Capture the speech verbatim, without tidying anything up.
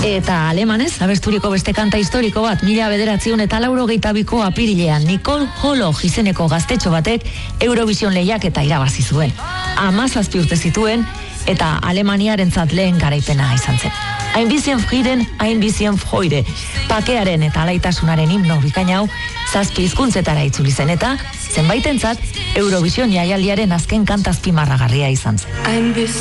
Eta alemanez, abesturiko beste kanta historiko bat, mila bederatziun eta laurogeita biko apirilean, Nicole Holoch izeneko gaztetxo batek Eurovision lehiaketa irabazi zuen. Hamazazpi urte zituen, eta Alemaniarentzat lehen garaipena izan zen. Ein bisschen Frieden, ein bisschen Freude. Pakearen eta alaitasunaren himno bikaina hau, zazpi hizkuntzetara itzuli zen eta, zenbaitentzat, Eurovision jaialdiaren azken kanta azpimarragarria izan zen.